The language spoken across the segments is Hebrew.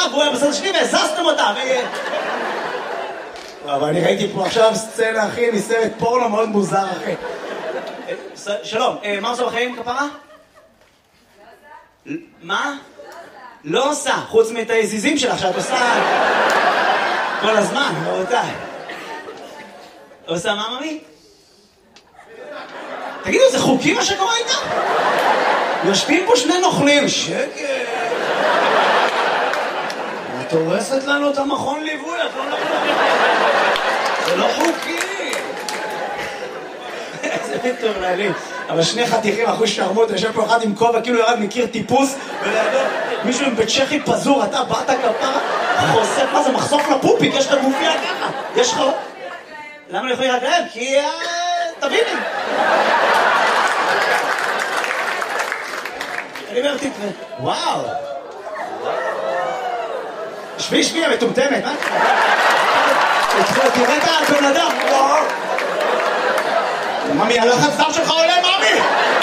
והוא היה בצד השני והזזתם אותה. אבל אני ראיתי פה עכשיו סצנה, אחי, מסרט פורנו מאוד מוזר, אחי. שלום, מה עושה בחיים, כפרה? מה? לא עושה, חוץ מאת היזיזים שלך שאת עושה כל הזמן, רבותיי. עושה מה, ממי? תגידו, זה חוקי מה שקורה איתה? יושבים פה שני נוכלים, שקט. את הורסת לנו את המכון ליווי, את לא נוכלים. זה לא חוקי. איזה מטורללים. אבל שני חתיכים, אחוז שרמות, יושב פה אחד עם כובע, כאילו ירד מכיר טיפוס, ולידו מישהו עם בצ'כי פזור, אתה באת כפרה, חושף, מה זה, מחשוף לפופיק, יש לך גופיה ככה, יש לך... למה לא יכולים רגלם? כי... תביני. אני אומר, תתראה, וואו. שבי, המטומטמת, מה? תראה את הבן אדם, וואו. ממי, הלחץ דם שלך עולה, ממי!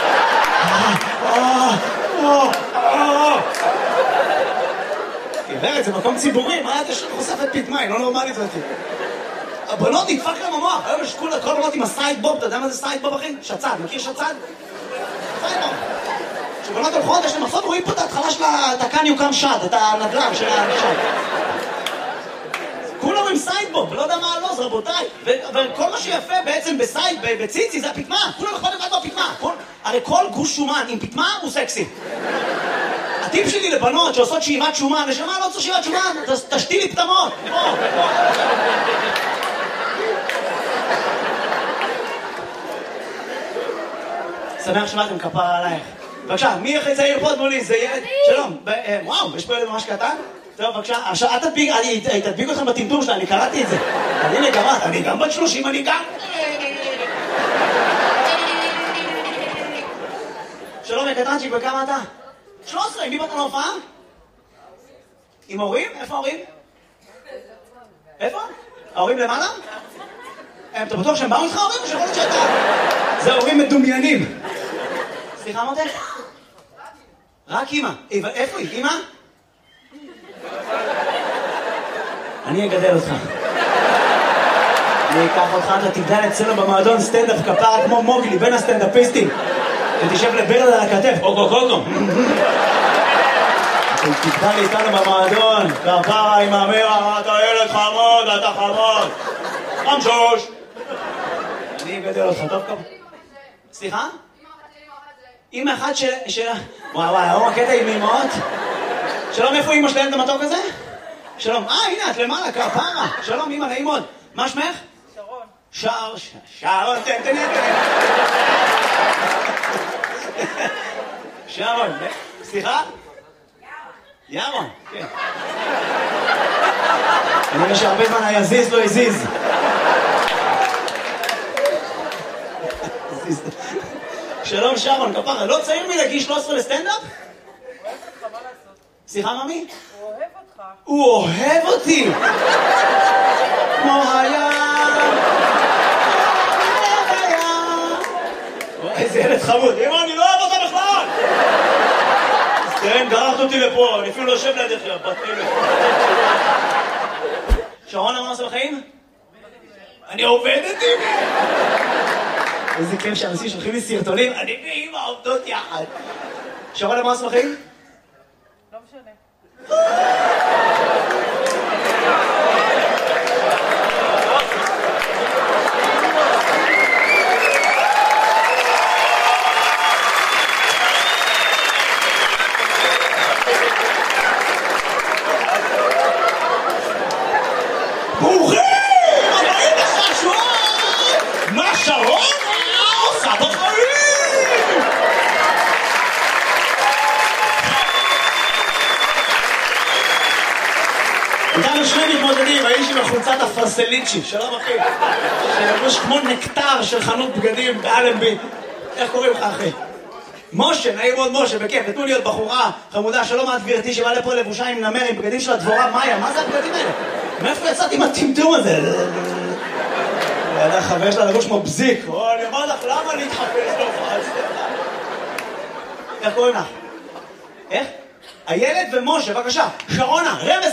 גברת, זה מקום ציבורי, מה אתה חושפת פתמה, היא לא נורמלית אותי. הבנות נדפק להם המוח, היום יש כל הבנות עם הסיידבוב, אתה יודע מה זה סיידבוב, אחי? שצד, מכיר שצד? סיידבוב. כשבנות הולכות, יש להם מחסות, רואים פה את ההתחלה של התקן יוקם שד, את הנדל"ן של השד. כולם עם סיידבוב, לא יודע מה הלוז, רבותיי. וכל מה שיפה בעצם בסייד, בציצי, זה הפתמה. כולם אכפת לבד בפתמה. הרי כל גוש שומן עם פתמה הוא סקסי. הטיפ שלי לבנות שעושות שאיבת שומן, נשמה לא צריך שאיבת שומן, תשתי לי פתמות. שמח שבאתם, כפרה עלייך. בבקשה, מי הכי צעיר פה תמולי? זה ילד? שלום. וואו, יש פה ילד ממש קטן? טוב, בבקשה. עכשיו, אני תדביק אתכם בטמטום שלה, אני קראתי את זה. הנה גם את, אני גם בת 30, אני גם... שלום, יקטנצ'יק, בכמה אתה? 13, עם מי באת להופעה? עם הורים? איפה ההורים? איפה? ההורים למעלה? אתה בטוח שהם באו איתך ההורים או שיכול להיות שאתה... זה הורים מדומיינים. סליחה, מותק? רק אמא. איפה היא? אמא? אני אגדל אותך. אני אקח אותך, אתה תגדל אצלנו במועדון סטנדאפ כפרה כמו מוגלי, בין הסטנדאפיסטים. ותשב לברד על הכתף, קוקו. תגדל איתנו במועדון, כפרה עם אמרה, אתה ילד חמוד, אתה חמוד. חמשוש. אני אגדל אותך, טוב כפרה. סליחה? אמא אחת של... וואי, הוא הקטע עם אמאות? שלום, איפה אמא שלהם את המתוק הזה? שלום, הנה, את למעלה, כפרה. שלום, אמא, נעים מאוד. מה שמך? שרון. שרון, תן. שרון, סליחה? ירון, כן. אני רואה שהרבה זמן היזיז לא הזיז. שלום שרון, כפרה, לא צעיר מלגיל 13 לסטנדאפ? הוא אוהב אותך, מה לעשות? סליחה, ממי? הוא אוהב אותך. הוא אוהב אותי! כמו הים! איזה ילד חמוד! אמא, אני לא אוהב אותה בכלל! אז תראה, גררת אותי לפה, אני אפילו לא יושב לידך, בטלת. שרון, מה עושה בחיים? אני עובדת עם מי? איזה כיף שאנשים שולחים לי סרטונים, אני ואמא עובדות יחד. שרון, מה עושה בחיים? לא משנה. ברוכים! הבאים לחשוב! מה שרון עושה בחיים? איתנו שני מתמודדים, האיש עם החולצת הפרסליצ'י, שלום אחי, שלבוש כמו נקטר של חנות בגדים באלנבי. איך קוראים לך אחי? משה, נעים מאוד משה, בכיף, נתנו לי עוד בחורה חמודה, שלום את גברתי שבא לפה לבושה עם נמר, עם בגדים של הדבורה מאיה, מה זה הבגדים האלה? מאיפה יצאתי עם הטמטום הזה? חבר שלה לבוש כמו בזיק, אני אומר לך, למה להתחפש לו? איך קוראים לך? איך? הילד ומשה, בבקשה, שרונה, רמז